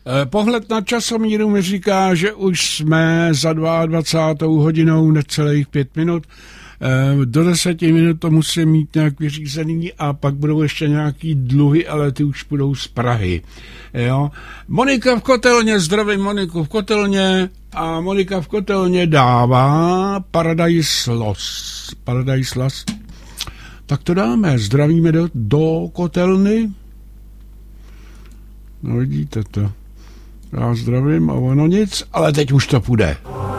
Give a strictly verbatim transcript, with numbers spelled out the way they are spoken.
Pohled na časomíru mi říká, že už jsme za dvacátou druhou hodinou necelých pět minut. Do deseti minut to musím mít nějak vyřízený a pak budou ještě nějaký dluhy, ale ty už budou z Prahy. Jo? Monika v kotelně, zdravím Moniku v kotelně a Monika v kotelně dává Paradise Lost. Paradise Lost. Tak to dáme, zdravíme do, do kotelny. No vidíte to. Já zdravím a ono nic, ale teď už to půjde.